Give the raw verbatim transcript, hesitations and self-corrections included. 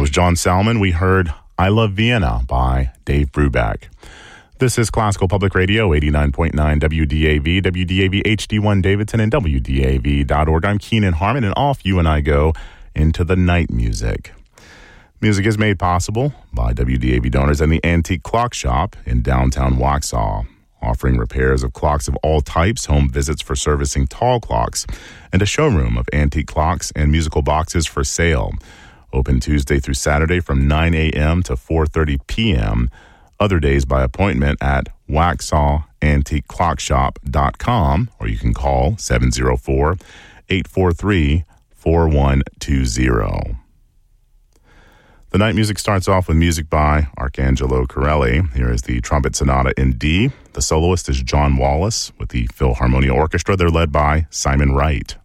was John Salmon. We heard I Love Vienna by Dave Brubeck. This is Classical Public Radio, eighty-nine point nine W D A V, W D A V H D one Davidson, and W D A V dot org. I'm Keenan Harmon, and off you and I go into the night music. Music is made possible by W D A V donors and the Antique Clock Shop in downtown Waxhaw, offering repairs of clocks of all types, home visits for servicing tall clocks, and a showroom of antique clocks and musical boxes for sale. Open Tuesday through Saturday from nine a.m. to four thirty p.m., other days by appointment at waxhaw antique clock shop dot com, or you can call seven oh four, eight four three, four one two zero. The night music starts off with music by Arcangelo Corelli. Here is the Trumpet Sonata in D. The soloist is John Wallace with the Philharmonia Orchestra. They're led by Simon Wright.